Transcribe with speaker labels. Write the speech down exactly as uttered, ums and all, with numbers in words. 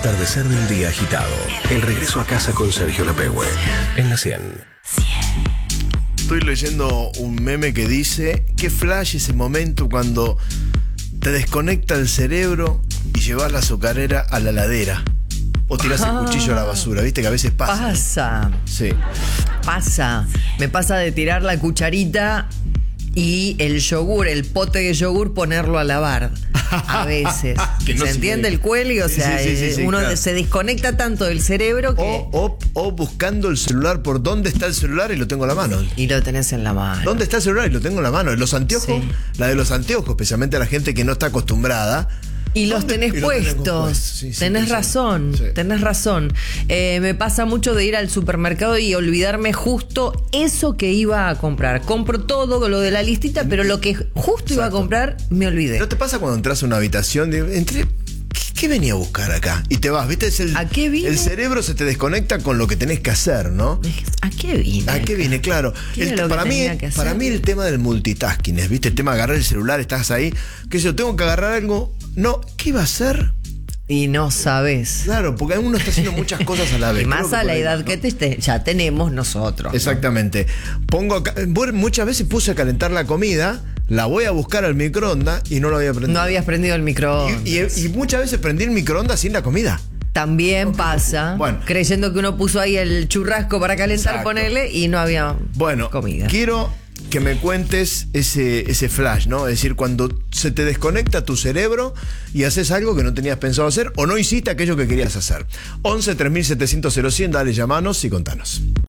Speaker 1: atardecer del día agitado. El regreso a casa con Sergio Lapehue. En la cien.
Speaker 2: Estoy leyendo un meme que dice: qué flash ese momento cuando te desconecta el cerebro y llevas la azucarera a la heladera. O tirás ah, el cuchillo a la basura, viste que a veces pasa.
Speaker 3: Pasa.
Speaker 2: Sí.
Speaker 3: Pasa. Me pasa de tirar la cucharita y el yogur, el pote de yogur, ponerlo a lavar. A veces. ¿Se no entiende se el cuello? O sea, sí, sí, sí, sí, uno claro. se desconecta tanto del cerebro que...
Speaker 2: O, o, o buscando el celular por dónde está el celular y lo tengo en la mano.
Speaker 3: Y lo tenés en la mano.
Speaker 2: ¿Dónde está el celular? Y lo tengo en la mano. Los anteojos, sí. La de los anteojos, especialmente a la gente que no está acostumbrada.
Speaker 3: Y los tenés y puestos. Pues, sí, sí, tenés sí, razón, sí. tenés razón. Eh, me pasa mucho de ir al supermercado y olvidarme justo eso que iba a comprar. Compro todo lo de la listita, pero lo que justo Exacto. iba a comprar, me olvidé.
Speaker 2: ¿No te pasa cuando entras a una habitación? De, entre, ¿qué, ¿Qué venía a buscar acá? Y te vas, ¿viste? Es el,
Speaker 3: ¿A qué vine?
Speaker 2: El cerebro se te desconecta con lo que tenés que hacer, ¿no?
Speaker 3: ¿A qué vine?
Speaker 2: ¿A qué vine? Claro. El, para, mí, para mí el tema del multitasking es, ¿viste? El tema de agarrar el celular, estás ahí, qué sé yo, tengo que agarrar algo. No, ¿qué iba a hacer?
Speaker 3: Y no sabes.
Speaker 2: Claro, porque uno está haciendo muchas cosas a la vez.
Speaker 3: Y más a la edad, ¿no?, que te, ya tenemos nosotros.
Speaker 2: Exactamente. ¿No? Pongo acá, muchas veces puse a calentar la comida, la voy a buscar al microondas y no lo había prendido.
Speaker 3: No habías prendido el microondas.
Speaker 2: Y, y, y muchas veces prendí el microondas sin la comida.
Speaker 3: También okay. pasa, bueno. creyendo que uno puso ahí el churrasco para calentar, Exacto. ponerle, y no había
Speaker 2: bueno,
Speaker 3: comida.
Speaker 2: Quiero que me cuentes ese, ese flash, ¿no? Es decir, cuando se te desconecta tu cerebro y haces algo que no tenías pensado hacer o no hiciste aquello que querías hacer. once tres mil setecientos cero cien, dale, llamanos y contanos.